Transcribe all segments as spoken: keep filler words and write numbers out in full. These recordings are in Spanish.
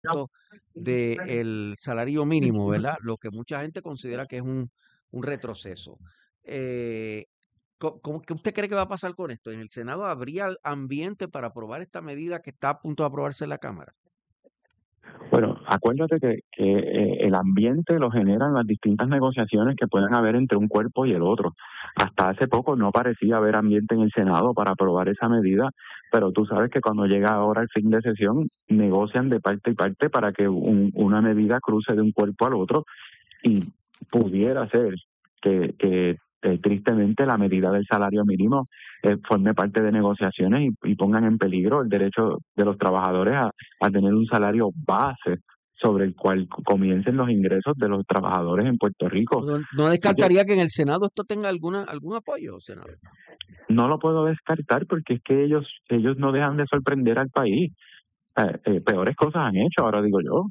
del salario mínimo, ¿verdad? Lo que mucha gente considera que es un, un retroceso. Eh, co- ¿cómo, ¿Qué usted cree que va a pasar con esto? ¿En el Senado habría el ambiente para aprobar esta medida que está a punto de aprobarse en la Cámara? Bueno, acuérdate que, que eh, el ambiente lo generan las distintas negociaciones que pueden haber entre un cuerpo y el otro. Hasta hace poco no parecía haber ambiente en el Senado para aprobar esa medida, pero tú sabes que cuando llega ahora el fin de sesión, negocian de parte y parte para que un- una medida cruce de un cuerpo al otro y pudiera ser que, que eh, tristemente la medida del salario mínimo eh, forme parte de negociaciones y, y pongan en peligro el derecho de los trabajadores a, a tener un salario base sobre el cual co- comiencen los ingresos de los trabajadores en Puerto Rico. No, no Así que descartaría que en el Senado esto tenga alguna, algún apoyo, senador. no lo puedo descartar porque es que ellos ellos no dejan de sorprender al país. Eh, eh, peores cosas han hecho, ahora digo yo.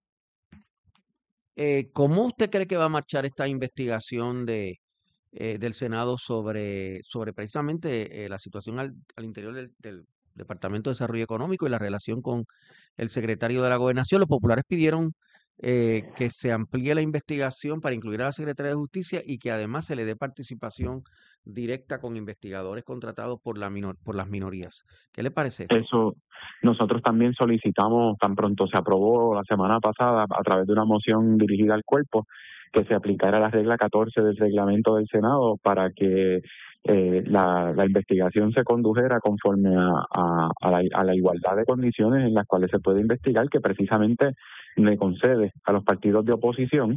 Eh, ¿cómo usted cree que va a marchar esta investigación de, eh, del Senado sobre, sobre precisamente eh, la situación al, al interior del, del Departamento de Desarrollo Económico y la relación con el secretario de la Gobernación? Los populares pidieron eh, que se amplíe la investigación para incluir a la Secretaría de Justicia y que además se le dé participación directa con investigadores contratados por la minor- por las minorías. ¿Qué le parece esto? Eso nosotros también solicitamos, tan pronto se aprobó la semana pasada a través de una moción dirigida al cuerpo, que se aplicara la regla catorce del reglamento del Senado para que eh, la, la investigación se condujera conforme a, a, a, la, a la igualdad de condiciones en las cuales se puede investigar, que precisamente le concede a los partidos de oposición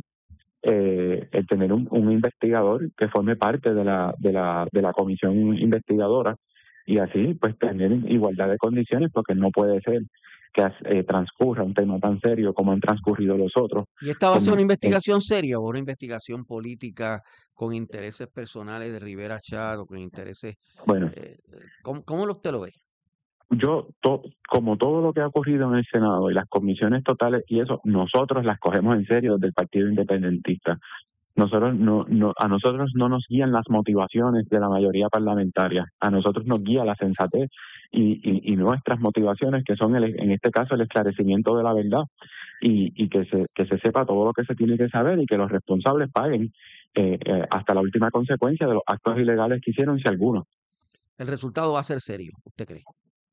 eh, el tener un, un investigador que forme parte de la, de la, de la comisión investigadora y así pues tener igualdad de condiciones, porque no puede ser que eh, transcurra un tema tan serio como han transcurrido los otros. ¿Y esta va a ser Como una el, investigación seria o una investigación política con intereses personales de Rivera Chat o con intereses... bueno, eh, eh, ¿cómo, cómo lo- usted lo ve? yo, to, como todo lo que ha ocurrido en el Senado y las comisiones totales y eso, nosotros las cogemos en serio desde el Partido Independentista. Nosotros no, no, a nosotros no nos guían las motivaciones de la mayoría parlamentaria, a nosotros nos guía la sensatez y, y, y nuestras motivaciones, que son el, en este caso el esclarecimiento de la verdad y, y que se que se sepa todo lo que se tiene que saber y que los responsables paguen eh, eh, hasta la última consecuencia de los actos ilegales que hicieron, si alguno. El resultado va a ser serio, ¿usted cree?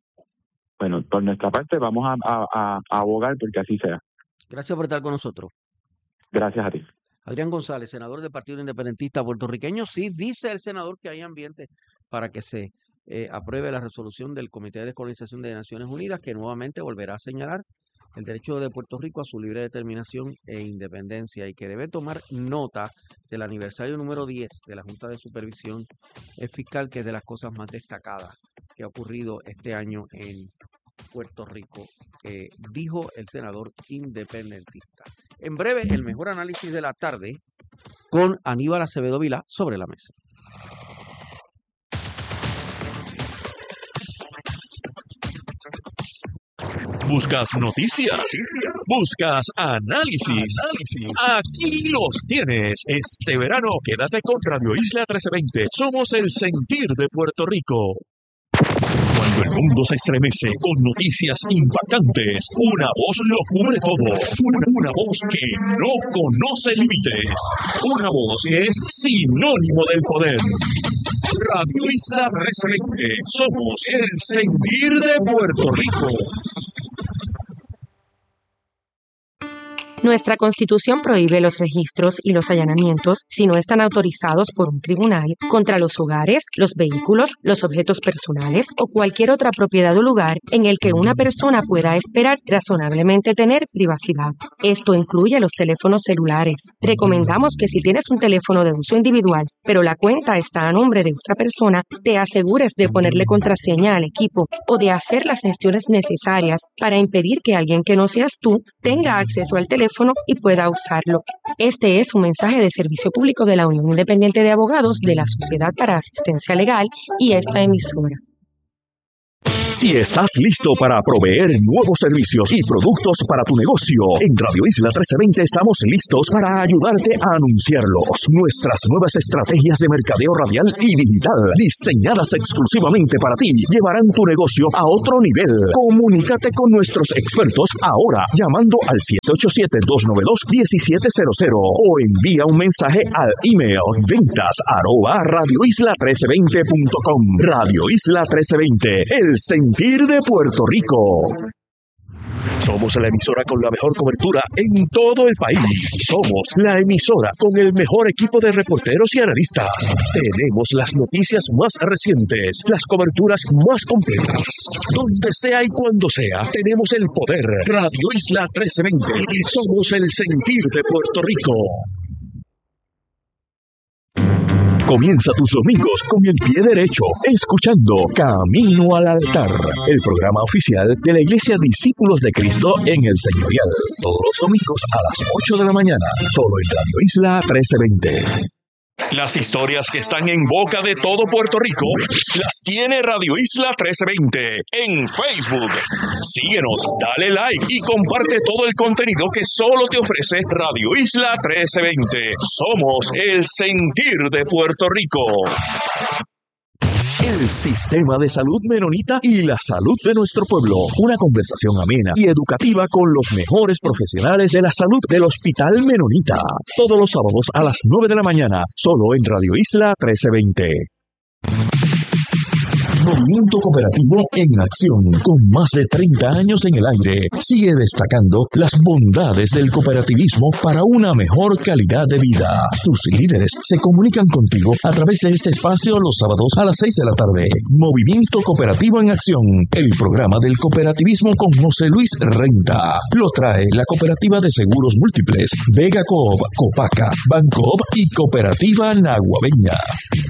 Bueno, por nuestra parte vamos a, a, a a abogar porque así sea. Gracias por estar con nosotros. Gracias a ti. Adrián González, senador del Partido Independentista puertorriqueño, sí dice el senador que hay ambiente para que se eh, apruebe la resolución del Comité de Descolonización de Naciones Unidas, que nuevamente volverá a señalar el derecho de Puerto Rico a su libre determinación e independencia y que debe tomar nota del aniversario número diez de la Junta de Supervisión Fiscal, que es de las cosas más destacadas que ha ocurrido este año en Puerto Rico, eh, dijo el senador independentista. En breve, el mejor análisis de la tarde con Aníbal Acevedo Vilá sobre la mesa. ¿Buscas noticias? ¿Buscas análisis? Aquí los tienes. Este verano quédate con Radio Isla trece veinte. Somos el sentir de Puerto Rico. Cuando el mundo se estremece con noticias impactantes, una voz lo cubre todo. Una, una voz que no conoce límites. Una voz que es sinónimo del poder. Radio Isla trece veinte. Somos el sentir de Puerto Rico. Nuestra Constitución prohíbe los registros y los allanamientos si no están autorizados por un tribunal contra los hogares, los vehículos, los objetos personales o cualquier otra propiedad o lugar en el que una persona pueda esperar razonablemente tener privacidad. Esto incluye los teléfonos celulares. Recomendamos que si tienes un teléfono de uso individual, pero la cuenta está a nombre de otra persona, te asegures de ponerle contraseña al equipo o de hacer las gestiones necesarias para impedir que alguien que no seas tú tenga acceso al teléfono y pueda usarlo. Este es un mensaje de servicio público de la Unión Independiente de Abogados de la Sociedad para Asistencia Legal y esta emisora. Si estás listo para proveer nuevos servicios y productos para tu negocio, en Radio Isla trece veinte estamos listos para ayudarte a anunciarlos. Nuestras nuevas estrategias de mercadeo radial y digital, diseñadas exclusivamente para ti, llevarán tu negocio a otro nivel. Comunícate con nuestros expertos ahora llamando al siete ocho siete, dos nueve dos, uno siete cero cero o envía un mensaje al email ventas arroba radioisla trece veinte punto com. Radio Isla trece veinte, el sentir de Puerto Rico. Somos la emisora con la mejor cobertura en todo el país. Somos la emisora con el mejor equipo de reporteros y analistas. Tenemos las noticias más recientes, las coberturas más completas. Donde sea y cuando sea, tenemos el poder. Radio Isla trece veinte. Somos el sentir de Puerto Rico. Comienza tus domingos con el pie derecho, escuchando Camino al Altar, el programa oficial de la Iglesia Discípulos de Cristo en el Señorial. Todos los domingos a las ocho de la mañana, solo en Radio Isla trece veinte. Las historias que están en boca de todo Puerto Rico las tiene Radio Isla trece veinte en Facebook. Síguenos, dale like y comparte todo el contenido que solo te ofrece Radio Isla trece veinte. Somos el sentir de Puerto Rico. El sistema de salud menonita y la salud de nuestro pueblo. Una conversación amena y educativa con los mejores profesionales de la salud del Hospital Menonita. Todos los sábados a las nueve de la mañana, solo en Radio Isla trece veinte. Movimiento Cooperativo en acción, con más de treinta años en el aire, sigue destacando las bondades del cooperativismo para una mejor calidad de vida. Sus líderes se comunican contigo a través de este espacio los sábados a las seis de la tarde. Movimiento Cooperativo en acción, el programa del cooperativismo con José Luis Renta. Lo trae la Cooperativa de Seguros Múltiples, Vega Coop, Copaca, Bancoop y Cooperativa Naguabeña.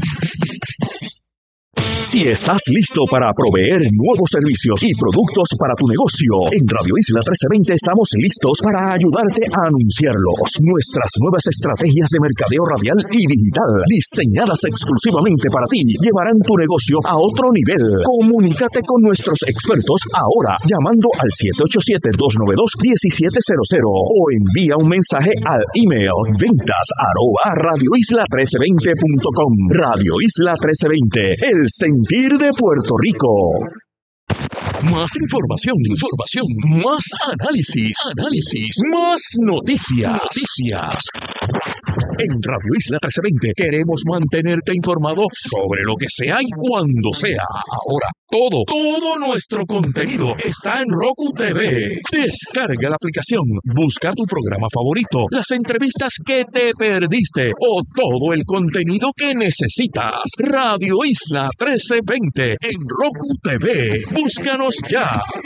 Si estás listo para proveer nuevos servicios y productos para tu negocio, en Radio Isla trece veinte estamos listos para ayudarte a anunciarlos. Nuestras nuevas estrategias de mercadeo radial y digital, diseñadas exclusivamente para ti, llevarán tu negocio a otro nivel. Comunícate con nuestros expertos ahora llamando al siete ocho siete, dos nueve dos, uno siete cero cero o envía un mensaje al email ventas arroba radioisla trece veinte punto com. Radio Isla trece veinte, el sentir de Puerto Rico. Más información, información, más análisis, análisis, más noticias, noticias. En Radio Isla trece veinte queremos mantenerte informado sobre lo que sea y cuando sea. Ahora, todo, todo nuestro contenido está en Roku T V. Descarga la aplicación, busca tu programa favorito, las entrevistas que te perdiste o todo el contenido que necesitas. Radio Isla trece veinte en Roku T V. Búscanos ya.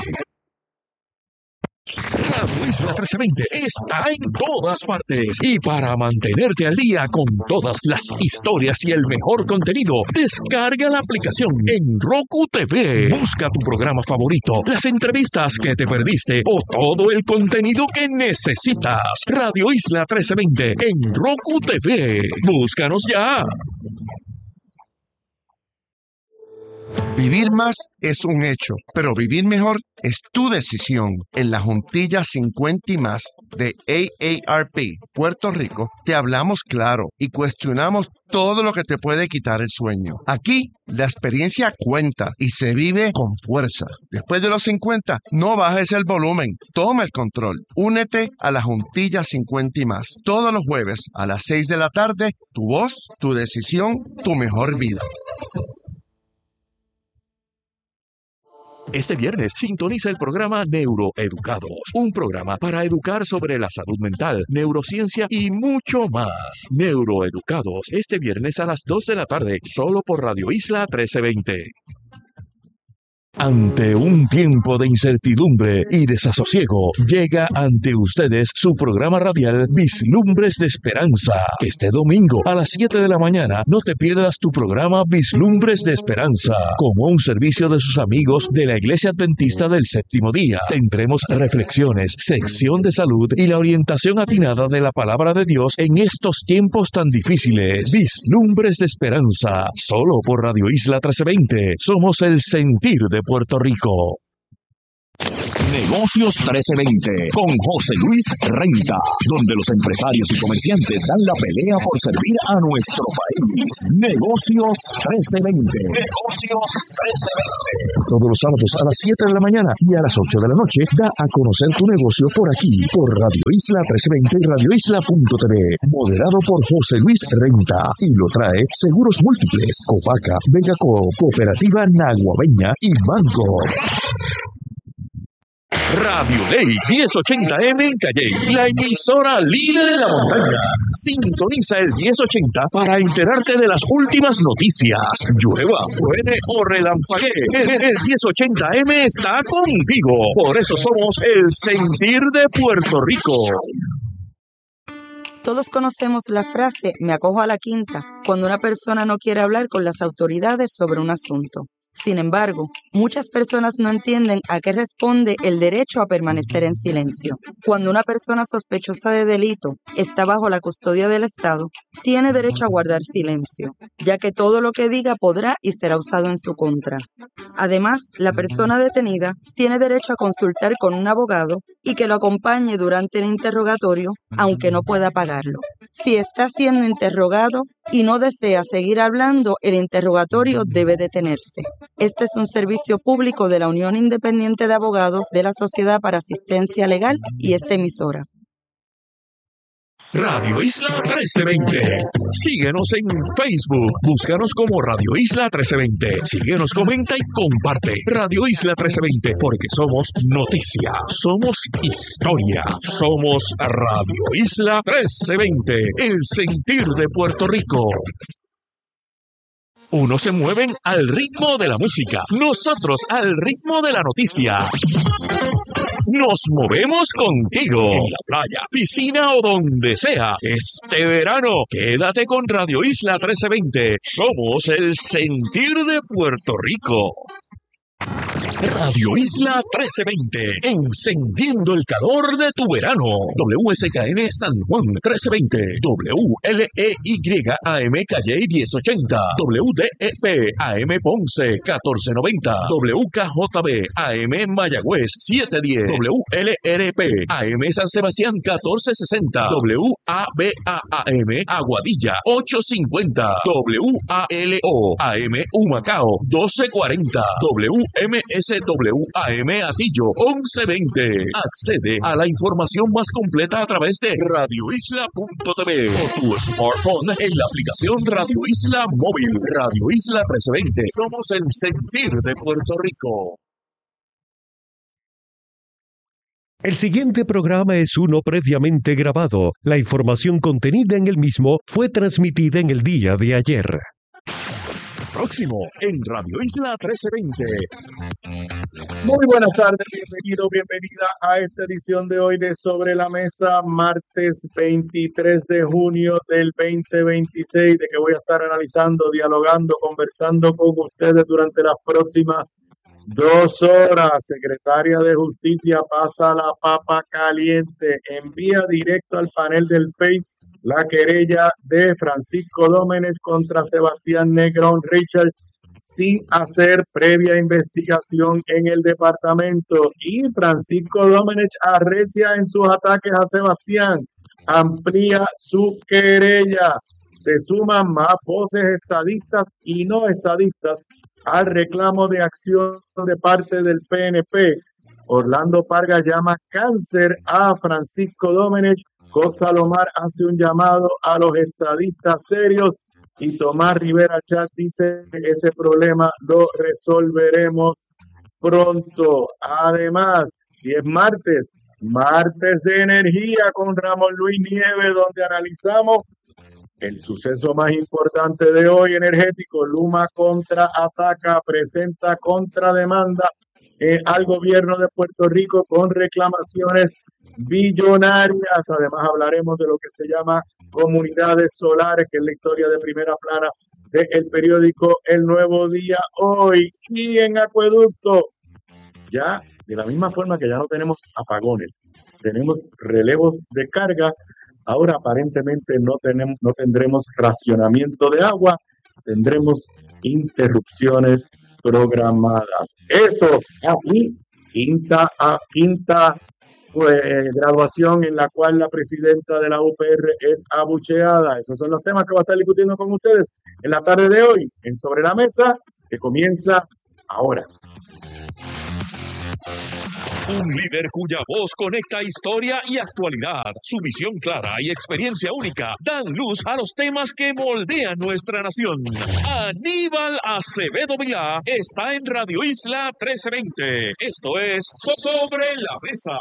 Radio Isla trece veinte está en todas partes y para mantenerte al día con todas las historias y el mejor contenido, descarga la aplicación en Roku T V. Busca tu programa favorito, las entrevistas que te perdiste o todo el contenido que necesitas. Radio Isla trece veinte en Roku T V. Búscanos ya. Vivir más es un hecho, pero vivir mejor es tu decisión. En la Juntilla cincuenta y más de A A R P Puerto Rico, te hablamos claro y cuestionamos todo lo que te puede quitar el sueño. Aquí, la experiencia cuenta y se vive con fuerza. Después de los cincuenta, no bajes el volumen, toma el control. Únete a la Juntilla cincuenta y más. Todos los jueves a las seis de la tarde, tu voz, tu decisión, tu mejor vida. Este viernes sintoniza el programa Neuroeducados, un programa para educar sobre la salud mental, neurociencia y mucho más. Neuroeducados, este viernes a las dos de la tarde, solo por Radio Isla trece veinte. Ante un tiempo de incertidumbre y desasosiego, llega ante ustedes su programa radial Vislumbres de Esperanza. Este domingo a las siete de la mañana no te pierdas tu programa Vislumbres de Esperanza, como un servicio de sus amigos de la Iglesia Adventista del Séptimo Día. Tendremos reflexiones, sección de salud y la orientación atinada de la Palabra de Dios en estos tiempos tan difíciles. Vislumbres de Esperanza, solo por Radio Isla trece veinte. Somos el sentir de Puerto Rico. Negocios trece veinte con José Luis Renta, donde los empresarios y comerciantes dan la pelea por servir a nuestro país. Negocios trece veinte. Negocios trece veinte. Todos los sábados a las siete de la mañana y a las ocho de la noche da a conocer tu negocio por aquí, por Radio Isla trece veinte y radio isla punto t v. Moderado por José Luis Renta y lo trae Seguros Múltiples, Copaca, Vegaco, Cooperativa Naguabeña y Banco. Radio Ley diez ochenta eme en Calley, la emisora líder en la montaña. Sintoniza el diez ochenta para enterarte de las últimas noticias. Llueva, truene o relampaguee, el diez ochenta eme está contigo. Por eso somos el sentir de Puerto Rico. Todos conocemos la frase "me acojo a la quinta" cuando una persona no quiere hablar con las autoridades sobre un asunto. Sin embargo, muchas personas no entienden a qué responde el derecho a permanecer en silencio. Cuando una persona sospechosa de delito está bajo la custodia del Estado, tiene derecho a guardar silencio, ya que todo lo que diga podrá y será usado en su contra. Además, la persona detenida tiene derecho a consultar con un abogado y que lo acompañe durante el interrogatorio, aunque no pueda pagarlo. Si está siendo interrogado y no desea seguir hablando, el interrogatorio debe detenerse. Este es un servicio público de la Unión Independiente de Abogados de la Sociedad para Asistencia Legal y esta emisora. Radio Isla trece veinte. Síguenos en Facebook. Búscanos como Radio Isla trece veinte. Síguenos, comenta y comparte. Radio Isla trece veinte, porque somos noticia, somos historia, somos Radio Isla trece veinte, el sentir de Puerto Rico. Unos se mueven al ritmo de la música, nosotros al ritmo de la noticia. Nos movemos contigo, en la playa, piscina o donde sea. Este verano, quédate con Radio Isla trece veinte. Somos el sentir de Puerto Rico. Radio Isla trece veinte, encendiendo el calor de tu verano. W S K N San Juan trece veinte, W L E Y A M Calley diez ochenta, W D E P A M Ponce catorce noventa, W K J B A M Mayagüez setecientos diez, W L R P A M San Sebastián catorce sesenta, W A B A A M Aguadilla ochocientos cincuenta, W A L O A M Humacao doce cuarenta, W M S W A M Atillo once veinte. Accede a la información más completa a través de radio isla punto t v o tu smartphone en la aplicación Radio Isla Móvil. Radio Isla trece veinte. Somos el sentir de Puerto Rico. El siguiente programa es uno previamente grabado. La información contenida en el mismo fue transmitida en el día de ayer. Próximo en Radio Isla trece veinte. Muy buenas tardes, bienvenido, bienvenida a esta edición de hoy de Sobre la Mesa, martes veintitrés de junio del veinte veintiséis, de que voy a estar analizando, dialogando, conversando con ustedes durante las próximas dos horas. Secretaria de Justicia pasa la papa caliente, envía directo al panel del F E I la querella de Francisco Domenech contra Sebastián Negrón Richard sin hacer previa investigación en el departamento. Y Francisco Domenech arrecia en sus ataques a Sebastián, amplía su querella. Se suman más voces estadistas y no estadistas al reclamo de acción de parte del P N P. Orlando Parga llama cáncer a Francisco Domenech. Cox Salomar hace un llamado a los estadistas serios y Tomás Rivera Chat dice que ese problema lo resolveremos pronto. Además, si es martes, martes de energía con Ramón Luis Nieves, donde analizamos el suceso más importante de hoy energético. Luma contraataca, presenta contrademanda eh, al gobierno de Puerto Rico con reclamaciones billonarias. Además hablaremos de lo que se llama comunidades solares, que es la historia de primera plana del periódico El Nuevo Día hoy. Y en acueducto, ya de la misma forma que ya no tenemos apagones, tenemos relevos de carga, ahora aparentemente no tenemos, no tendremos racionamiento de agua, tendremos interrupciones programadas. Eso, aquí, quinta a quinta pues, graduación en la cual la presidenta de la U P R es abucheada. Esos son los temas que voy a estar discutiendo con ustedes en la tarde de hoy en Sobre la Mesa, que comienza ahora. Un líder cuya voz conecta historia y actualidad. Su visión clara y experiencia única dan luz a los temas que moldean nuestra nación. Aníbal Acevedo Vilá está en Radio Isla trece veinte. Esto es Sobre la Mesa.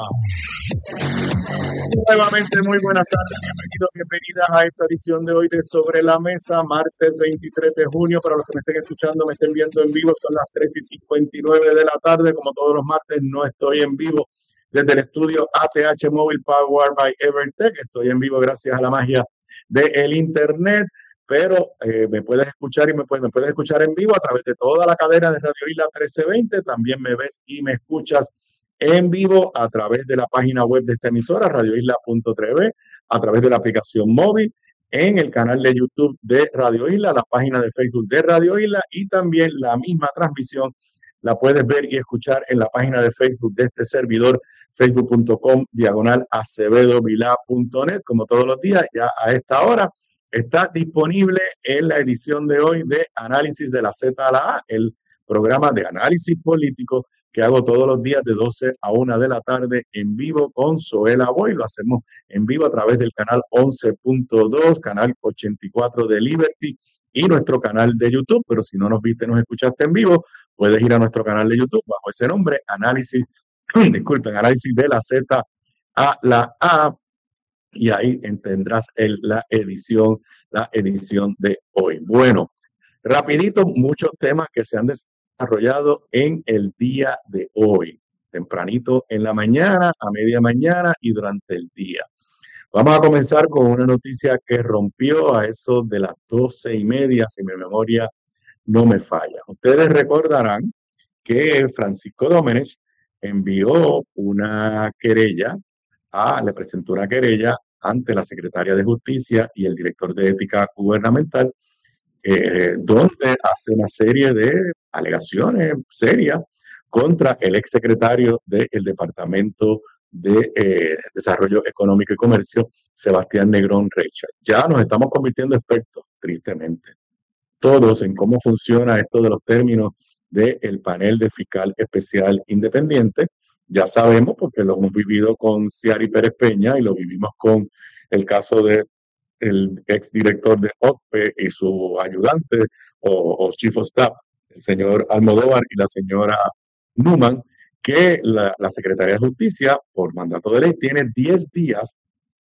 Nuevamente, muy buenas tardes, bienvenidos, bienvenidas a esta edición de hoy de Sobre la Mesa, martes veintitrés de junio. Para los que me estén escuchando, me estén viendo en vivo, son las tres y cincuenta y nueve de la tarde. Como todos los martes, no estoy en vivo desde el estudio A T H Mobile Powered by Evertech. Estoy en vivo gracias a la magia del internet, pero eh, me puedes escuchar y me puedes, me puedes escuchar en vivo a través de toda la cadena de Radio Isla trece veinte. También me ves y me escuchas en vivo a través de la página web de esta emisora, radio isla punto t v, a través de la aplicación móvil, en el canal de YouTube de Radio Isla, la página de Facebook de Radio Isla, y también la misma transmisión la puedes ver y escuchar en la página de Facebook de este servidor, facebook punto com diagonal acevedo vilá punto net. Como todos los días, ya a esta hora está disponible en la edición de hoy de Análisis de la Z a la A, el programa de análisis político que hago todos los días de doce a una de la tarde en vivo con Zoela Boy. Lo hacemos en vivo a través del canal once punto dos, canal ochenta y cuatro de Liberty y nuestro canal de YouTube. Pero si no nos viste, nos escuchaste en vivo, puedes ir a nuestro canal de YouTube bajo ese nombre, Análisis, disculpen, Análisis de la Z a la A, y ahí tendrás el, la edición, la edición de hoy. Bueno, rapidito, muchos temas que se han desarrollado en el día de hoy, tempranito en la mañana, a media mañana y durante el día. Vamos a comenzar con una noticia que rompió a eso de las doce y media, si mi memoria no me falla. Ustedes recordarán que Francisco Domenech envió una querella, a, le presentó una querella ante la Secretaria de Justicia y el director de Ética Gubernamental, Eh, donde hace una serie de alegaciones serias contra el exsecretario del Departamento de eh, Desarrollo Económico y Comercio, Sebastián Negrón Reichard. Ya nos estamos convirtiendo expertos, tristemente, todos en cómo funciona esto de los términos del panel de fiscal especial independiente. Ya sabemos, porque lo hemos vivido con Ciari Pérez Peña y lo vivimos con el caso de el exdirector de O C P E y su ayudante o, o chief of staff, el señor Almodóvar y la señora Numan, que la, la Secretaría de Justicia, por mandato de ley, tiene diez días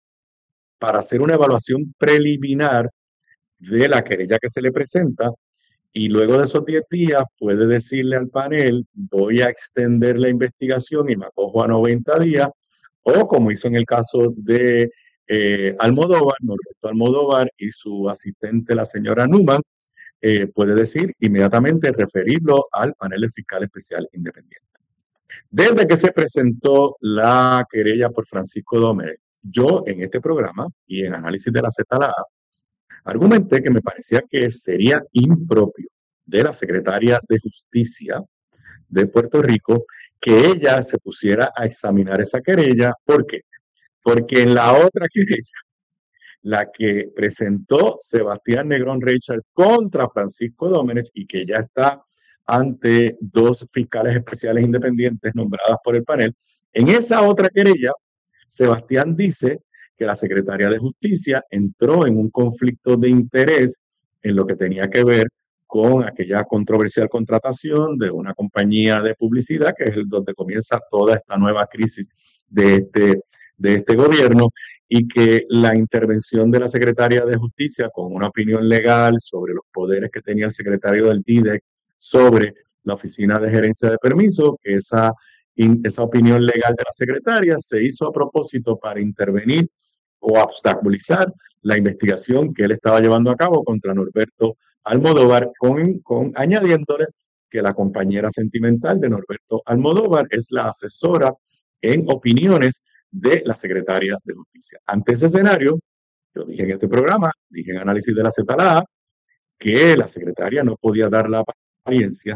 para hacer una evaluación preliminar de la querella que se le presenta, y luego de esos diez días puede decirle al panel: voy a extender la investigación y me acojo a noventa días, o como hizo en el caso de Eh, Almodóvar, Norberto Almodóvar y su asistente, la señora Numan, eh, puede decir inmediatamente referirlo al panel del fiscal especial independiente. Desde que se presentó la querella por Francisco Domenech, yo en este programa y en Análisis de la Z a la A, argumenté que me parecía que sería impropio de la secretaria de Justicia de Puerto Rico que ella se pusiera a examinar esa querella. ¿Por qué? Porque en la otra querella, la que presentó Sebastián Negrón Reichard contra Francisco Domenech y que ya está ante dos fiscales especiales independientes nombradas por el panel, en esa otra querella, Sebastián dice que la Secretaría de Justicia entró en un conflicto de interés en lo que tenía que ver con aquella controversial contratación de una compañía de publicidad, que es el donde comienza toda esta nueva crisis de este de este gobierno, y que la intervención de la Secretaría de Justicia con una opinión legal sobre los poderes que tenía el secretario del D I D E C sobre la Oficina de Gerencia de Permisos, que esa, esa opinión legal de la secretaria se hizo a propósito para intervenir o obstaculizar la investigación que él estaba llevando a cabo contra Norberto Almodóvar, con, con añadiéndole que la compañera sentimental de Norberto Almodóvar es la asesora en opiniones de la Secretaría de Justicia. Ante ese escenario, yo dije en este programa, dije en Análisis de la Z a la A, que la secretaria no podía dar la apariencia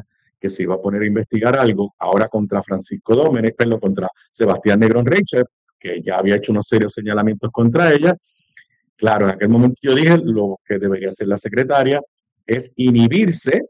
que se iba a poner a investigar algo ahora contra Francisco Domenech, perdón, contra Sebastián Negrón Reicher, que ya había hecho unos serios señalamientos contra ella. Claro, en aquel momento yo dije, lo que debería hacer la secretaria es inhibirse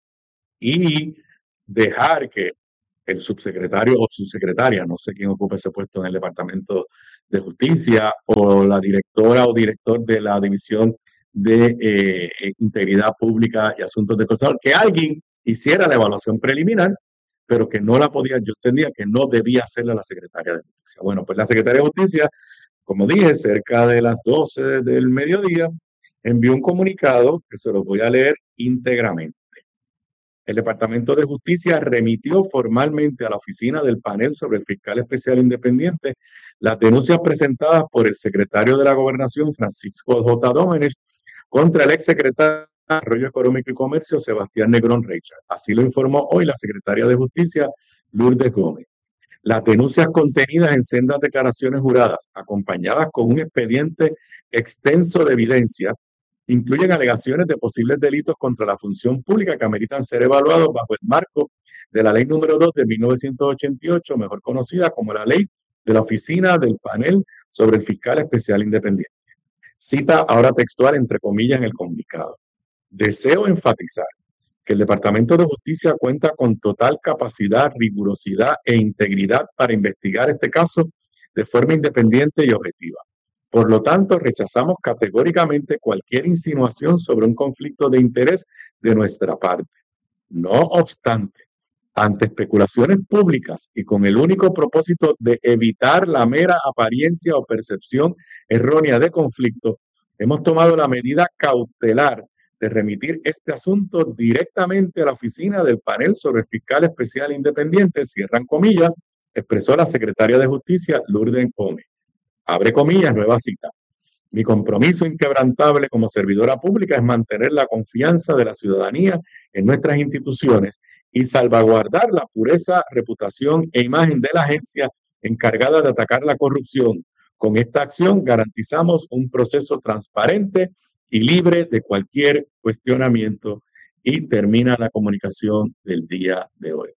y dejar que el subsecretario o subsecretaria, no sé quién ocupa ese puesto en el Departamento de Justicia, o la directora o director de la División de eh, Integridad Pública y Asuntos de Constitución, que alguien hiciera la evaluación preliminar, pero que no la podía, yo entendía que no debía hacerla la secretaria de Justicia. Bueno, pues la secretaria de Justicia, como dije, cerca de las doce del mediodía, envió un comunicado que se lo voy a leer íntegramente. El Departamento de Justicia remitió formalmente a la oficina del panel sobre el fiscal especial independiente las denuncias presentadas por el secretario de la Gobernación, Francisco J. Domenech, contra el exsecretario de Desarrollo Económico y Comercio, Sebastián Negrón Reicher. Así lo informó hoy la secretaria de Justicia, Lourdes Gómez. Las denuncias contenidas en sendas declaraciones juradas, acompañadas con un expediente extenso de evidencia, incluyen alegaciones de posibles delitos contra la función pública que ameritan ser evaluados bajo el marco de la Ley número dos de mil novecientos ochenta y ocho, mejor conocida como la Ley de la Oficina del Panel sobre el Fiscal Especial Independiente. Cita ahora textual entre comillas en el comunicado. Deseo enfatizar que el Departamento de Justicia cuenta con total capacidad, rigurosidad e integridad para investigar este caso de forma independiente y objetiva. Por lo tanto, rechazamos categóricamente cualquier insinuación sobre un conflicto de interés de nuestra parte. No obstante, ante especulaciones públicas y con el único propósito de evitar la mera apariencia o percepción errónea de conflicto, hemos tomado la medida cautelar de remitir este asunto directamente a la oficina del panel sobre el fiscal especial independiente, cierran comillas, expresó la secretaria de Justicia, Lourdes Gómez. Abre comillas, nueva cita. Mi compromiso inquebrantable como servidora pública es mantener la confianza de la ciudadanía en nuestras instituciones y salvaguardar la pureza, reputación e imagen de la agencia encargada de atacar la corrupción. Con esta acción garantizamos un proceso transparente y libre de cualquier cuestionamiento, y termina la comunicación del día de hoy.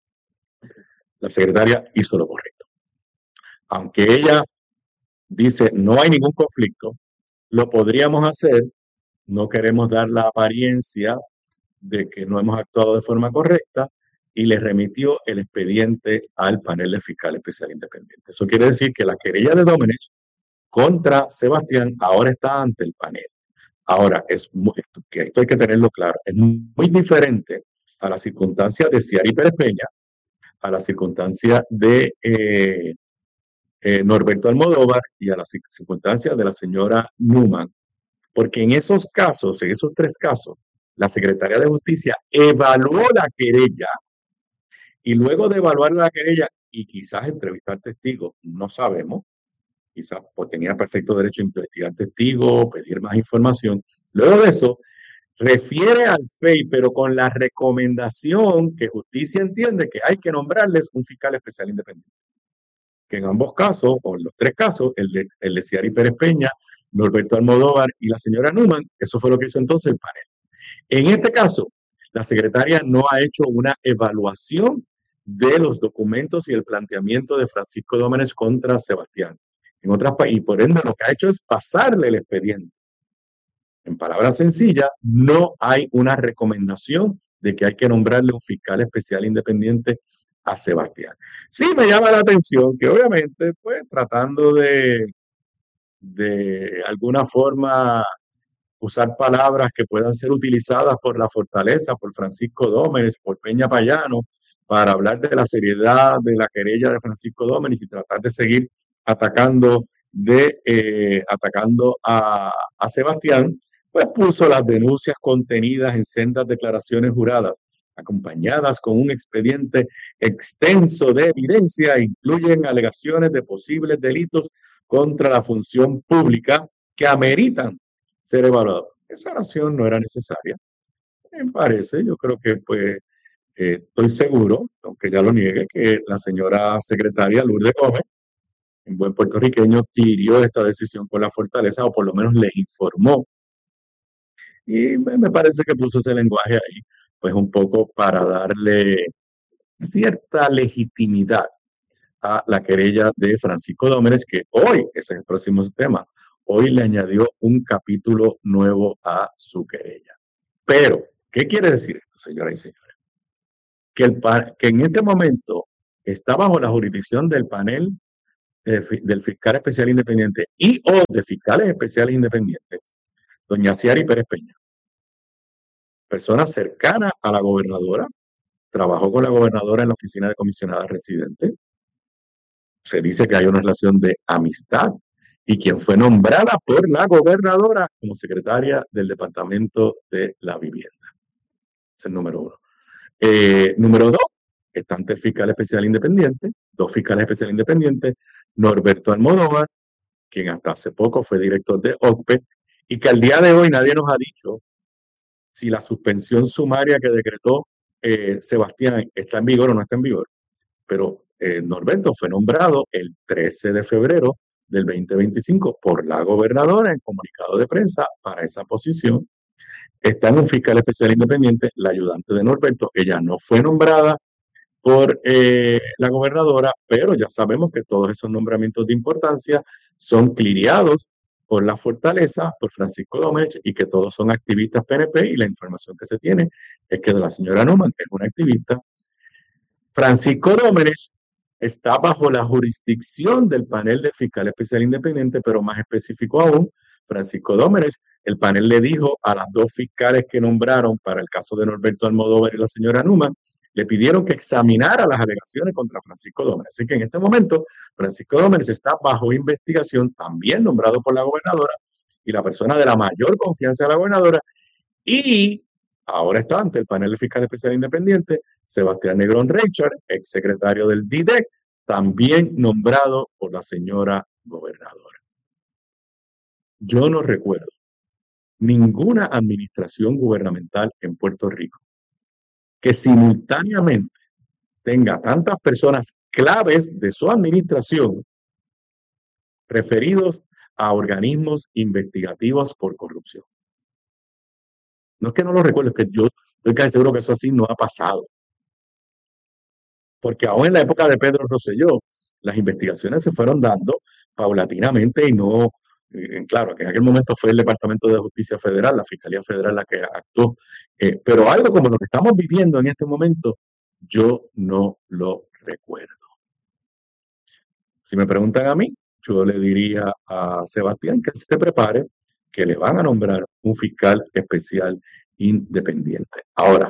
La secretaria hizo lo correcto. Aunque ella dice no hay ningún conflicto, lo podríamos hacer, no queremos dar la apariencia de que no hemos actuado de forma correcta, y le remitió el expediente al panel de fiscal especial independiente. Eso quiere decir que la querella de Domenech contra Sebastián ahora está ante el panel. Ahora, es muy, que esto hay que tenerlo claro, es muy diferente a las circunstancias de Ciari Pérez Peña, a las circunstancias de eh, eh, Norberto Almodóvar y a las circunstancias de la señora Newman, porque en esos casos, en esos tres casos, la Secretaría de Justicia evaluó la querella, y luego de evaluar la querella y quizás entrevistar testigos, no sabemos, quizás pues, tenía perfecto derecho a investigar testigos, pedir más información. Luego de eso, refiere al F E I, pero con la recomendación que Justicia entiende que hay que nombrarles un fiscal especial independiente. Que en ambos casos, o en los tres casos, el de, el de Ciari Pérez Peña, Norberto Almodóvar y la señora Newman, eso fue lo que hizo entonces el panel. En este caso, la secretaria no ha hecho una evaluación de los documentos y el planteamiento de Francisco Domenech contra Sebastián. En otras, y por ende lo que ha hecho es pasarle el expediente. En palabras sencillas, no hay una recomendación de que hay que nombrarle un fiscal especial independiente a Sebastián. Sí me llama la atención que obviamente, pues, tratando de, de alguna forma usar palabras que puedan ser utilizadas por la Fortaleza, por Francisco Domenech, por Peña Payano, para hablar de la seriedad de la querella de Francisco Domenech y tratar de seguir atacando, de, eh, atacando a, a Sebastián, pues puso las denuncias contenidas en sendas declaraciones juradas, acompañadas con un expediente extenso de evidencia, incluyen alegaciones de posibles delitos contra la función pública que ameritan ser evaluados. Esa oración no era necesaria, me parece. Yo creo que, pues, eh, estoy seguro, aunque ya lo niegue, que la señora secretaria Lourdes Gómez, en buen puertorriqueño, pidió esta decisión con la Fortaleza, o por lo menos les informó. Y me parece que puso ese lenguaje ahí. pues un poco para darle cierta legitimidad a la querella de Francisco Dómenes, que hoy, ese es el próximo tema, hoy le añadió un capítulo nuevo a su querella. Pero, ¿qué quiere decir esto, señoras y señores? Que, el, que en este momento está bajo la jurisdicción del panel de, del fiscal especial independiente y o de fiscales especiales independientes, doña Ciari Pérez Peña, persona cercana a la gobernadora, trabajó con la gobernadora en la oficina de comisionada residente, se dice que hay una relación de amistad, y quien fue nombrada por la gobernadora como secretaria del Departamento de la Vivienda. Ese es el número uno. Eh, número dos, está ante el fiscal especial independiente, dos fiscales especiales independientes, Norberto Almodóvar, quien hasta hace poco fue director de O C P E, y que al día de hoy nadie nos ha dicho si la suspensión sumaria que decretó eh, Sebastián está en vigor o no está en vigor. Pero eh, Norberto fue nombrado el trece de febrero del veinte veinticinco por la gobernadora en comunicado de prensa para esa posición. Está en un fiscal especial independiente, la ayudante de Norberto. Ella no fue nombrada por eh, la gobernadora, pero ya sabemos que todos esos nombramientos de importancia son cliriados por la Fortaleza, por Francisco Dómenes, y que todos son activistas P N P, y la información que se tiene es que de la señora Numan es una activista. Francisco Dómenes está bajo la jurisdicción del panel de fiscal especial independiente, pero más específico aún, Francisco Dómenes, el panel le dijo a las dos fiscales que nombraron para el caso de Norberto Almodóvar y la señora Numan, le pidieron que examinara las alegaciones contra Francisco Dómenes. Así que en este momento, Francisco Dómenes está bajo investigación, también nombrado por la gobernadora, y la persona de la mayor confianza de la gobernadora, y ahora está ante el panel de fiscal especial independiente, Sebastián Negrón Reichard, ex secretario del D I D E C, también nombrado por la señora gobernadora. Yo no recuerdo ninguna administración gubernamental en Puerto Rico que simultáneamente tenga tantas personas claves de su administración referidos a organismos investigativos por corrupción. No es que no lo recuerdo, es que yo estoy casi seguro que eso así no ha pasado. Porque aún en la época de Pedro Rosselló, las investigaciones se fueron dando paulatinamente y no, eh, claro, que en aquel momento fue el Departamento de Justicia Federal, la Fiscalía Federal la que actuó, eh, pero algo como lo que estamos viviendo en este momento, yo no lo recuerdo. Si me preguntan a mí, yo le diría a Sebastián que se prepare, que le van a nombrar un fiscal especial independiente. Ahora,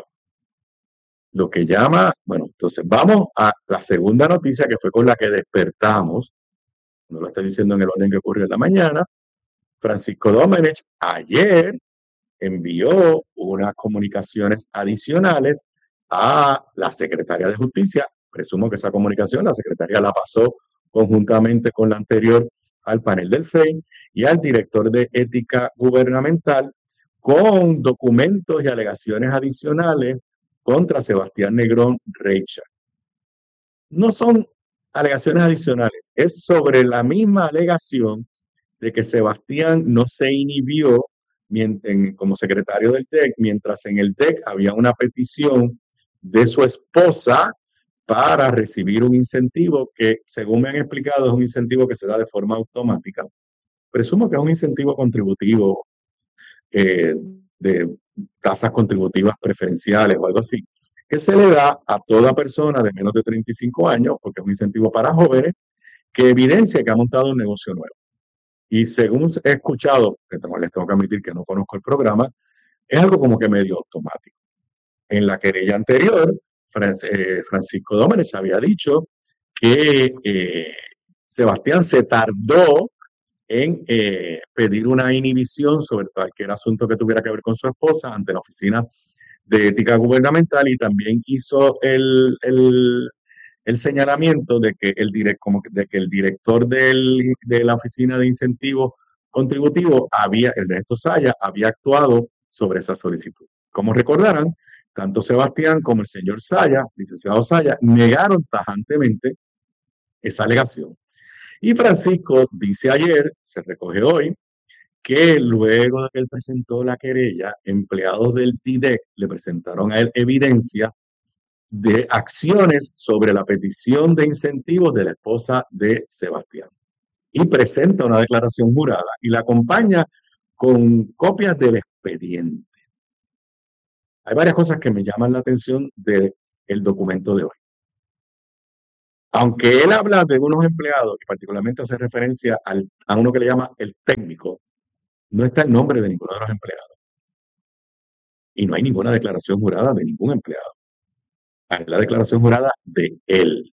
lo que llama, bueno, entonces vamos a la segunda noticia que fue con la que despertamos, no lo estoy diciendo en el orden que ocurrió en la mañana. Francisco Dómenes ayer envió unas comunicaciones adicionales a la Secretaría de Justicia. Presumo que esa comunicación la Secretaría la pasó conjuntamente con la anterior al panel del F E I y al director de Ética Gubernamental, con documentos y alegaciones adicionales contra Sebastián Negrón Reichard. No son alegaciones adicionales, es sobre la misma alegación de que Sebastián no se inhibió en, como secretario del D E C, mientras en el D E C había una petición de su esposa para recibir un incentivo que, según me han explicado, es un incentivo que se da de forma automática. Presumo que es un incentivo contributivo eh, de tasas contributivas preferenciales o algo así, que se le da a toda persona de menos de treinta y cinco años, porque es un incentivo para jóvenes, que evidencia que ha montado un negocio nuevo. Y según he escuchado, que les tengo que admitir que no conozco el programa, es algo como que medio automático. En la querella anterior, Francisco Dómenes había dicho que eh, Sebastián se tardó en eh, pedir una inhibición sobre cualquier asunto que tuviera que ver con su esposa ante la Oficina de Ética Gubernamental, y también hizo el, el, el señalamiento de que el, direct, como de que el director del, de la Oficina de Incentivos Contributivos, había, Ernesto Saya, había actuado sobre esa solicitud. Como recordarán, tanto Sebastián como el señor Saya, licenciado Saya, negaron tajantemente esa alegación. Y Francisco dice ayer, se recoge hoy, que luego de que él presentó la querella, empleados del D I D E C le presentaron a él evidencia de acciones sobre la petición de incentivos de la esposa de Sebastián. Y presenta una declaración jurada y la acompaña con copias del expediente. Hay varias cosas que me llaman la atención del documento de hoy. Aunque él habla de unos empleados, y particularmente hace referencia al, a uno que le llama el técnico, no está el nombre de ninguno de los empleados. Y no hay ninguna declaración jurada de ningún empleado. Hay la declaración jurada de él.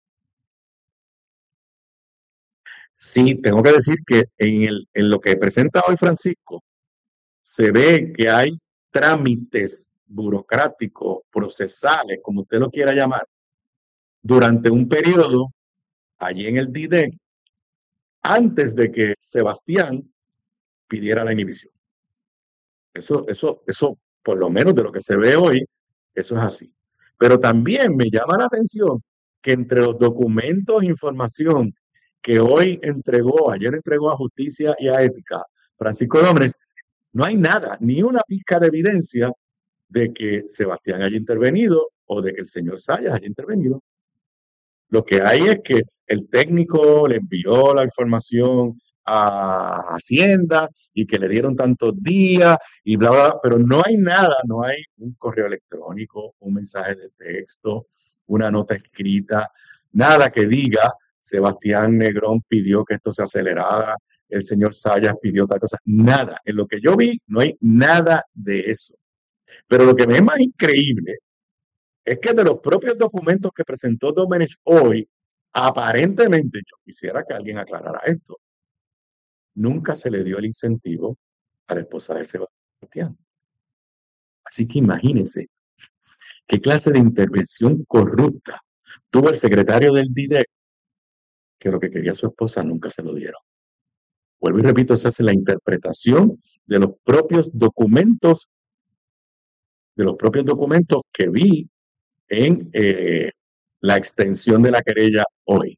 Sí, tengo que decir que en, el, en lo que presenta hoy Francisco, se ve que hay trámites burocráticos, procesales, como usted lo quiera llamar, durante un periodo allí en el D I D E C, antes de que Sebastián pidiera la inhibición. Eso, eso, eso, por lo menos de lo que se ve hoy, eso es así. Pero también me llama la atención que entre los documentos e información que hoy entregó, ayer entregó a Justicia y a Ética, Francisco Dómenes, no hay nada, ni una pizca de evidencia de que Sebastián haya intervenido o de que el señor Sayas haya intervenido. Lo que hay es que el técnico le envió la información a Hacienda y que le dieron tantos días y bla, bla, bla, pero no hay nada, no hay un correo electrónico, un mensaje de texto, una nota escrita, nada que diga Sebastián Negrón pidió que esto se acelerara, el señor Sayas pidió tal cosa, nada. En lo que yo vi no hay nada de eso. Pero lo que me es más increíble es que de los propios documentos que presentó Domenech hoy, aparentemente, yo quisiera que alguien aclarara esto, nunca se le dio el incentivo a la esposa de Sebastián. Así que imagínense qué clase de intervención corrupta tuvo el secretario del D I D E C, que lo que quería su esposa nunca se lo dieron. Vuelvo y repito, esa es la interpretación de los propios documentos, de los propios documentos que vi en eh, la extensión de la querella hoy.